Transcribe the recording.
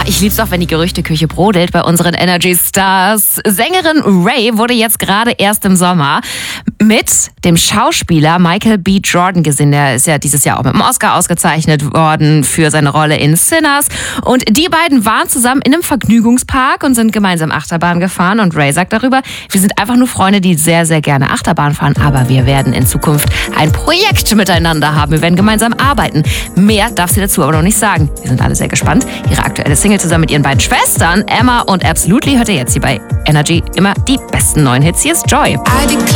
ich lieb's auch, wenn die Gerüchteküche brodelt bei unseren Energy Stars. Sängerin Ray wurde jetzt gerade erst im Sommer mit dem Schauspieler Michael B. Jordan gesehen. Der ist ja dieses Jahr auch mit dem Oscar ausgezeichnet worden für seine Rolle in Sinners. Und die beiden waren zusammen in einem Vergnügungspark und sind gemeinsam Achterbahn gefahren. Und Ray sagt darüber, wir sind einfach nur Freunde, die sehr, sehr gerne Achterbahn fahren. Aber wir werden in Zukunft ein Projekt miteinander haben. Wir werden gemeinsam arbeiten. Mehr darf sie dazu aber noch nicht sagen. Wir sind alle sehr gespannt. Ihre aktuelle Single zusammen mit ihren beiden Schwestern, Emma und Absolutely, hört ihr jetzt hier bei Energy immer die besten neuen Hits. Hier ist Joy. I declare